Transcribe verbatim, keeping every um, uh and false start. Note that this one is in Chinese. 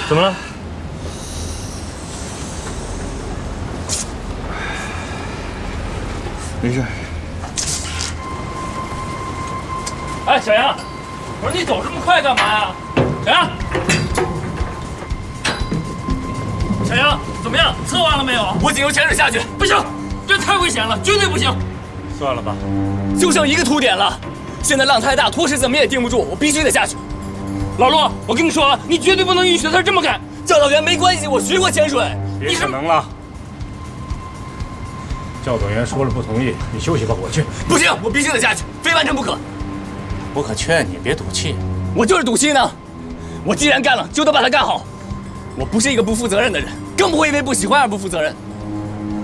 怎么了？ 没事。 哎，小杨，我说你走这么快干嘛呀？小杨，小杨，怎么样？测完了没有？ 我仅由潜水下去。 不行，这太危险了，绝对不行。 算了吧， 就剩一个凸点了，现在浪太大，拖是怎么也定不住，我必须得下去。 老陆，我跟你说了，你绝对不能允许他这么干。 教导员没关系，我学过潜水。 别可能了。教导员说了不同意，你休息吧，我去。 不行，我必须得下去，非完成不可。 我可劝你别赌气。 我就是赌气呢。我既然干了，就得把它干好。我不是一个不负责任的人，更不会因为不喜欢而不负责任。